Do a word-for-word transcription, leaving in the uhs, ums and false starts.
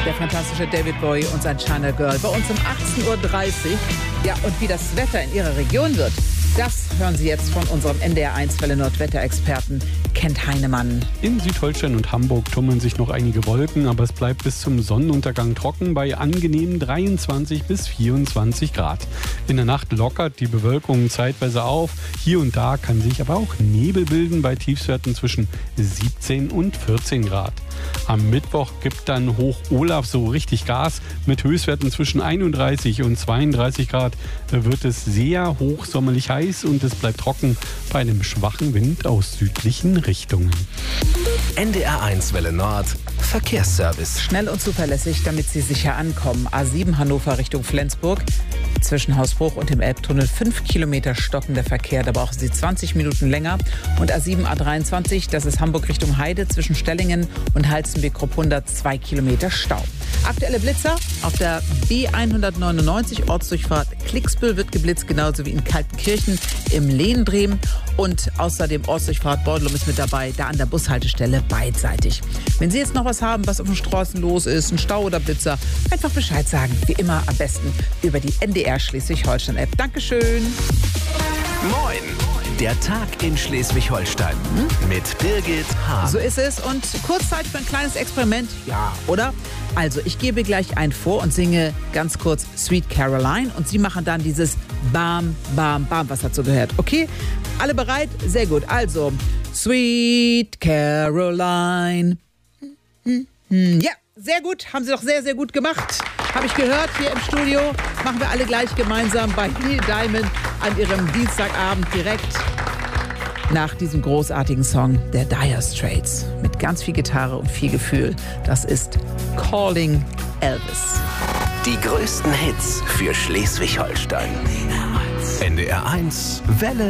Der fantastische David Bowie und sein China Girl. Bei uns um achtzehn Uhr dreißig. Ja, und wie das Wetter in Ihrer Region wird, das hören Sie jetzt von unserem N D R eins Welle Nord-Wetterexperten Kent Heinemann. In Südholstein und Hamburg tummeln sich noch einige Wolken, aber es bleibt bis zum Sonnenuntergang trocken bei angenehmen dreiundzwanzig bis vierundzwanzig Grad. In der Nacht lockert die Bewölkung zeitweise auf. Hier und da kann sich aber auch Nebel bilden bei Tiefstwerten zwischen siebzehn und vierzehn Grad. Am Mittwoch gibt dann Hoch Olaf so richtig Gas. Mit Höchstwerten zwischen einunddreißig und zweiunddreißig Grad wird es sehr hochsommerlich heiß und es bleibt trocken bei einem schwachen Wind aus südlichen Richtungen. N D R eins Welle Nord Verkehrsservice. Schnell und zuverlässig, damit Sie sicher ankommen. A sieben Hannover Richtung Flensburg. Zwischen Hausbruch und dem Elbtunnel fünf Kilometer stockender Verkehr. Da brauchen Sie zwanzig Minuten länger. Und A sieben A dreiundzwanzig, das ist Hamburg Richtung Heide, zwischen Stellingen und Halstenbek-Kruppunda, zwei Kilometer Stau. Aktuelle Blitzer auf der B hundertneunundneunzig, Ortsdurchfahrt Klicksbüll wird geblitzt, genauso wie in Kaltenkirchen im Lehendrehm. Und außerdem Ortsdurchfahrt Beudelum ist mit dabei, da an der Bushaltestelle beidseitig. Wenn Sie jetzt noch was haben, was auf den Straßen los ist, ein Stau oder Blitzer, einfach Bescheid sagen. Wie immer am besten über die N D R Schleswig-Holstein-App. Dankeschön. Moin! Der Tag in Schleswig-Holstein hm? mit Birgit Hahn. So ist es. Und kurz Zeit für ein kleines Experiment. Ja, oder? Also, ich gebe gleich ein vor und singe ganz kurz Sweet Caroline. Und Sie machen dann dieses Bam, Bam, Bam, was dazu gehört. Okay? Alle bereit? Sehr gut. Also, Sweet Caroline. Hm, hm, ja, sehr gut. Haben Sie doch sehr, sehr gut gemacht. Habe ich gehört hier im Studio. Machen wir alle gleich gemeinsam bei Neil Diamond an Ihrem Dienstagabend direkt nach diesem großartigen Song der Dire Straits. Mit ganz viel Gitarre und viel Gefühl. Das ist Calling Elvis. Die größten Hits für Schleswig-Holstein. N D R eins Welle